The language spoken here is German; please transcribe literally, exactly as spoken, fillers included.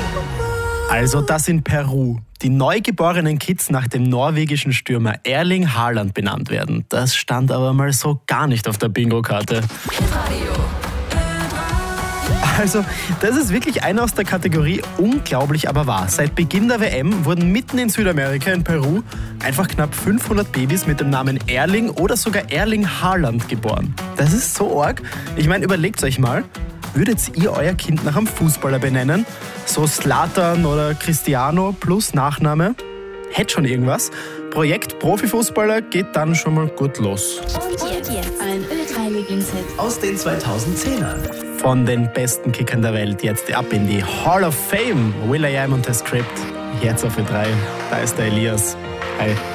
Also das in Peru. Die neugeborenen Kids nach dem norwegischen Stürmer Erling Haaland benannt werden. Das stand aber mal so gar nicht auf der Bingo-Karte. Also, das ist wirklich einer aus der Kategorie unglaublich, aber wahr. Seit Beginn der W M wurden mitten in Südamerika, in Peru, einfach knapp fünfhundert Babys mit dem Namen Erling oder sogar Erling Haaland geboren. Das ist so arg. Ich meine, überlegt euch mal, würdet ihr euer Kind nach einem Fußballer benennen? So Zlatan oder Cristiano plus Nachname? Hätte schon irgendwas. Projekt Profifußballer geht dann schon mal gut los. Und jetzt ein Ö drei Lieblingshit aus den zweitausendzehnern. Von den besten Kickern der Welt jetzt ab in die Hall of Fame. will I am und The Script. Jetzt auf Ö drei. Da ist der Elias. Hi.